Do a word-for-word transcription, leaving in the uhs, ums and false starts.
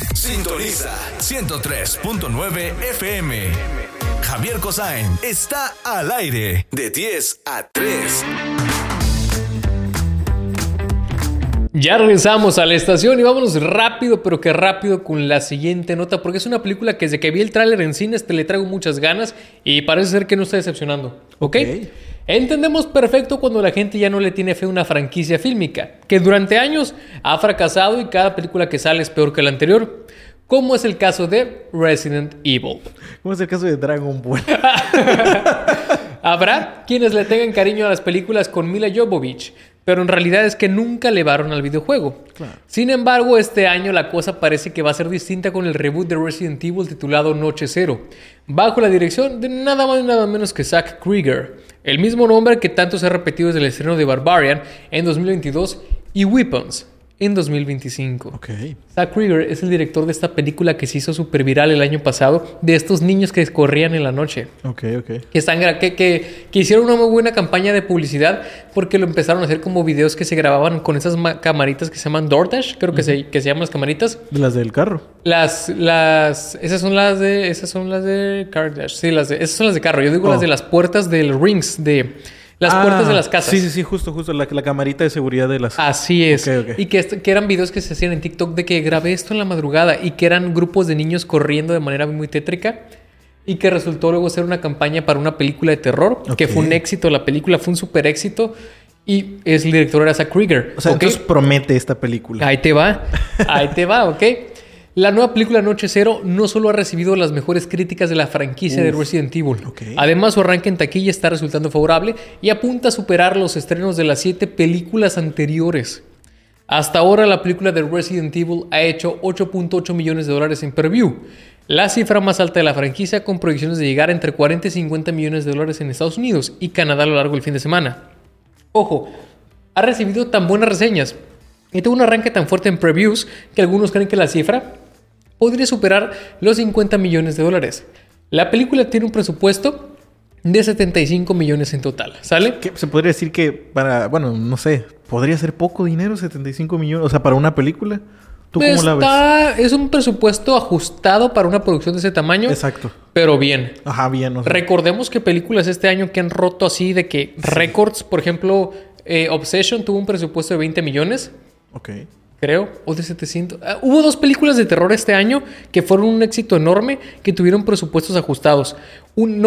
Sintoniza ciento tres punto nueve F M. Javier Cosain está al aire de diez a tres. Ya regresamos a la estación y vámonos rápido, pero que rápido con la siguiente nota, porque es una película que desde que vi el tráiler en cines te le traigo muchas ganas y parece ser que no está decepcionando, ¿ok? okay. Entendemos perfecto cuando la gente ya no le tiene fe a una franquicia fílmica, que durante años ha fracasado y cada película que sale es peor que la anterior, como es el caso de Resident Evil. ¿Cómo es el caso de Dragon Ball? Habrá quienes le tengan cariño a las películas con Mila Jovovich, pero en realidad es que nunca le varon al videojuego. Claro. Sin embargo, este año la cosa parece que va a ser distinta con el reboot de Resident Evil titulado Noche Cero, bajo la dirección de nada más y nada menos que Zack Krieger, el mismo nombre que tanto se ha repetido desde el estreno de Barbarian en dos mil veintidós y Weapons en dos mil veinticinco. Okay. Zack Krieger es el director de esta película que se hizo súper viral el año pasado, de estos niños que corrían en la noche. Ok, ok. Que, están, que, que, que hicieron una muy buena campaña de publicidad porque lo empezaron a hacer como videos que se grababan con esas ma- camaritas que se llaman DoorDash, creo que, uh-huh. se, que se llaman las camaritas. De las del carro. Las, las, esas son las de, esas son las de CarDash, sí, las de, esas son las de carro. Yo digo oh. las de las puertas del rings de... Las ah, puertas de las casas. Sí, sí, sí, justo, justo. La, la camarita de seguridad de las... Así es. Okay, okay. Y que, est- que eran videos que se hacían en TikTok de que grabé esto en la madrugada y que eran grupos de niños corriendo de manera muy tétrica y que resultó luego ser una campaña para una película de terror, okay. que fue un éxito. La película fue un súper éxito y es el director era Zack Krieger. O sea, ¿okay? entonces promete esta película. Ahí te va. Ahí te va, ¿ok? La nueva película Noche Cero no solo ha recibido las mejores críticas de la franquicia Uf, de Resident Evil. Okay. Además, su arranque en taquilla está resultando favorable y apunta a superar los estrenos de las siete películas anteriores. Hasta ahora, la película de Resident Evil ha hecho ocho punto ocho millones de dólares en preview, la cifra más alta de la franquicia, con proyecciones de llegar a entre cuarenta y cincuenta millones de dólares en Estados Unidos y Canadá a lo largo del fin de semana. Ojo, ha recibido tan buenas reseñas y tuvo un arranque tan fuerte en previews que algunos creen que la cifra podría superar los cincuenta millones de dólares. La película tiene un presupuesto de setenta y cinco millones en total, ¿sale? ¿Qué? Se podría decir que para, bueno, no sé, podría ser poco dinero, setenta y cinco millones, o sea, para una película. ¿Tú pues cómo la está, ves? Es un presupuesto ajustado para una producción de ese tamaño. Exacto. Pero bien. Ajá, bien. O sea. Recordemos que películas este año que han roto así de que sí. récords, por ejemplo, eh, Obsession tuvo un presupuesto de veinte millones. Ok. Creo, o de setecientos. Uh, hubo dos películas de terror este año que fueron un éxito enorme, que tuvieron presupuestos ajustados. Un, no,